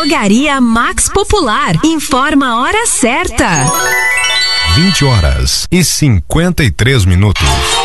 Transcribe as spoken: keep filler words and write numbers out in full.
Drogaria Max Popular. Informa a hora certa. vinte horas e cinquenta e três minutos.